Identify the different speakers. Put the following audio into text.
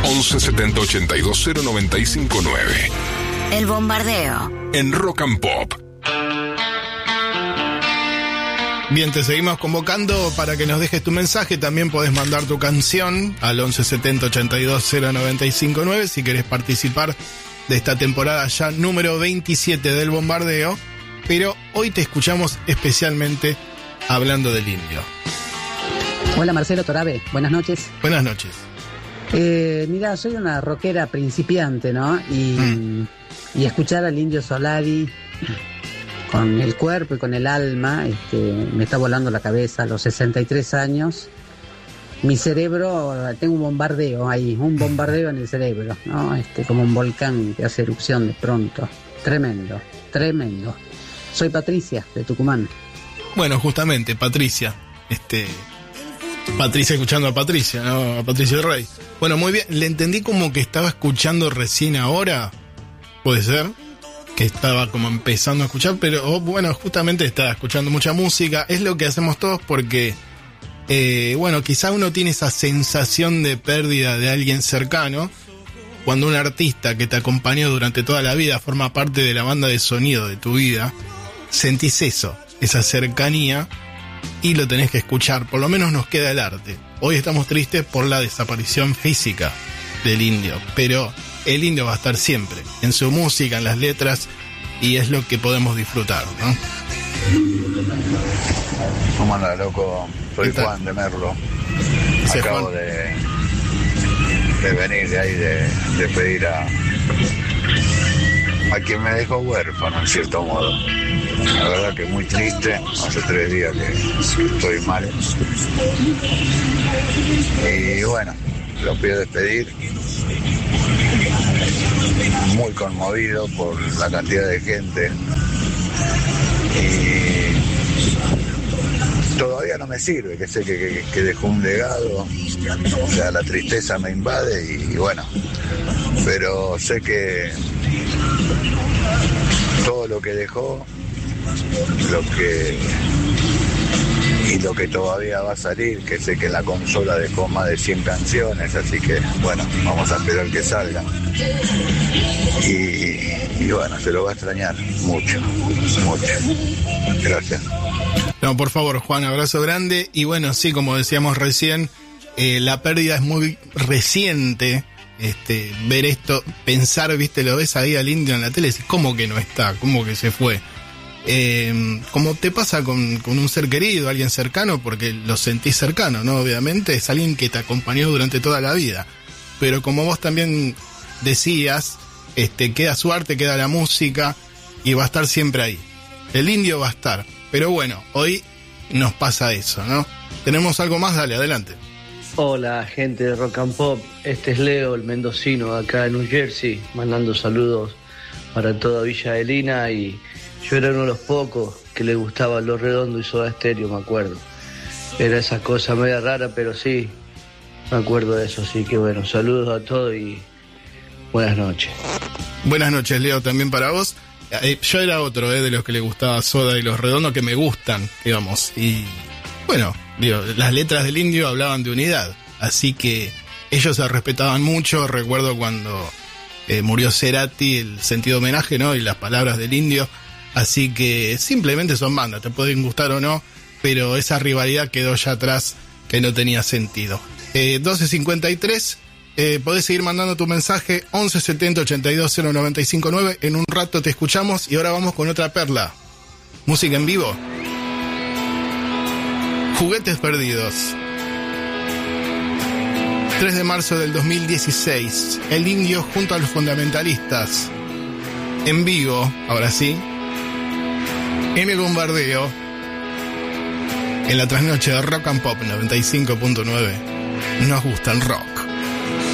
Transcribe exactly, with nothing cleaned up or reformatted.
Speaker 1: once setenta ochenta y dos cero noventa y cinco nueve.
Speaker 2: El Bombardeo.
Speaker 1: En Rock and Pop.
Speaker 3: Bien, te seguimos convocando para que nos dejes tu mensaje. También podés mandar tu canción al once setenta ochenta y dos cero noventa y cinco nueve si querés participar de esta temporada ya número veintisiete del Bombardeo. Pero hoy te escuchamos especialmente hablando del Indio.
Speaker 4: Hola, Marcelo Torabe, buenas noches.
Speaker 3: Buenas noches.
Speaker 4: Eh, mira, soy una rockera principiante, ¿no? Y, mm. y escuchar al Indio Solari con el cuerpo y con el alma, este, me está volando la cabeza. A los sesenta y tres años, mi cerebro, tengo un bombardeo ahí, un bombardeo en el cerebro, ¿no? Este, como un volcán que hace erupción de pronto. Tremendo, tremendo. Soy Patricia, de Tucumán.
Speaker 3: Bueno, justamente, Patricia. Este, Patricia escuchando a Patricia, ¿no? A Patricia Rey. Bueno, muy bien. Le entendí como que estaba escuchando recién ahora. ¿Puede ser? Que estaba como empezando a escuchar, pero oh, bueno, justamente estaba escuchando mucha música. Es lo que hacemos todos porque, eh, bueno, quizá uno tiene esa sensación de pérdida de alguien cercano. Cuando un artista que te acompañó durante toda la vida forma parte de la banda de sonido de tu vida, sentís eso, esa cercanía, y lo tenés que escuchar. Por lo menos nos queda el arte. Hoy estamos tristes por la desaparición física del Indio, pero el Indio va a estar siempre, en su música, en las letras, y es lo que podemos disfrutar, ¿no?
Speaker 5: ¿Cómo anda, loco? Soy Juan de Merlo.
Speaker 3: Ese
Speaker 5: Acabo
Speaker 3: Juan.
Speaker 5: de, de venir de ahí, de, de pedir a, a quien me dejó huérfano, en cierto modo. La verdad que muy triste, hace tres días que estoy mal. Y bueno, lo pido despedir. Muy conmovido por la cantidad de gente. Y todavía no me sirve, que sé que, que, que dejó un legado. O sea, la tristeza me invade y, y bueno, pero sé que todo lo que dejó, lo que y lo que todavía va a salir, que sé que la consola dejó más de cien canciones, así que bueno, vamos a esperar que salgan. Y, y bueno, se lo va a extrañar mucho, mucho. Gracias.
Speaker 3: No, por favor, Juan, abrazo grande. Y bueno, sí, como decíamos recién, eh, la pérdida es muy reciente. Este, ver esto, pensar, viste, lo ves ahí al Indio en la tele y decís, ¿cómo que no está? ¿Cómo que se fue? Eh, como te pasa con, con un ser querido, alguien cercano, porque lo sentís cercano, ¿no? Obviamente es alguien que te acompañó durante toda la vida. Pero como vos también decías, este, queda su arte, queda la música y va a estar siempre ahí. El Indio va a estar. Pero bueno, hoy nos pasa eso, ¿no? ¿Tenemos algo más? Dale, adelante.
Speaker 6: Hola, gente de Rock and Pop. Este es Leo, el mendocino, acá en New Jersey, mandando saludos para toda Villa Adelina. Y yo era uno de los pocos que le gustaba Los Redondos y Soda Stereo, me acuerdo. Era esa cosa media rara, pero sí, me acuerdo de eso. Así que bueno, saludos a todos y buenas noches.
Speaker 3: Buenas noches, Leo, también para vos. Eh, yo era otro eh, de los que le gustaba Soda y Los Redondos, que me gustan, digamos. Y bueno, digo, las letras del Indio hablaban de unidad, así que ellos se respetaban mucho. Recuerdo cuando eh, murió Cerati, el sentido homenaje, ¿no? Y las palabras del Indio. Así que simplemente son bandas, te pueden gustar o no, pero esa rivalidad quedó ya atrás, que no tenía sentido. Eh, doce cincuenta y tres, eh, podés seguir mandando tu mensaje, once setenta ochenta y dos cero noventa y cinco nueve. En un rato te escuchamos y ahora vamos con otra perla. Música en vivo. Juguetes perdidos. tres de marzo del dos mil dieciséis. El Indio junto a los Fundamentalistas. En vivo, ahora sí. En el Bombardeo. En la trasnoche de Rock and Pop noventa y cinco punto nueve. Nos gusta el rock.